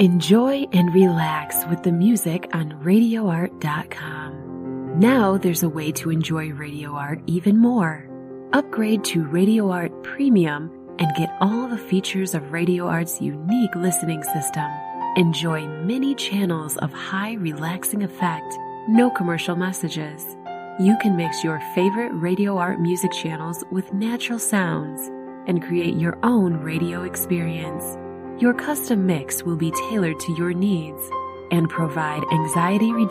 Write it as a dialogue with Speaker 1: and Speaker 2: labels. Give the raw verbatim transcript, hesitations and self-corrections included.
Speaker 1: Enjoy and relax with the music on radio art dot com. Now there's a way to enjoy Radio Art even more. Upgrade to Radio Art Premium and get all the features of Radio Art's unique listening system. Enjoy many channels of high relaxing effect, no commercial messages. You can mix your favorite Radio Art music channels with natural sounds and create your own radio experience. Your custom mix will be tailored to your needs and provide anxiety